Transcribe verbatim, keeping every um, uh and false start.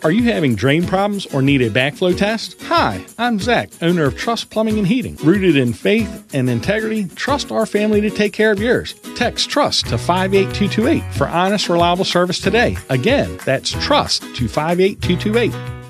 Are you having drain problems or need a backflow test? Hi, I'm Zach, owner of Trust Plumbing and Heating. Rooted in faith and integrity, trust our family to take care of yours. Text TRUST to five eight two two eight for honest, reliable service today. Again, that's TRUST to five eight two two eight.